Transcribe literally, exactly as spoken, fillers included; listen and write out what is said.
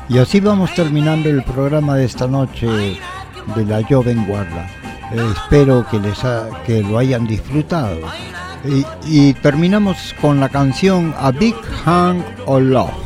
Y así vamos terminando el programa de esta noche de La Joven Guarda. Eh, espero que, les ha, que lo hayan disfrutado. Y, y terminamos con la canción A Big Hunk of Love.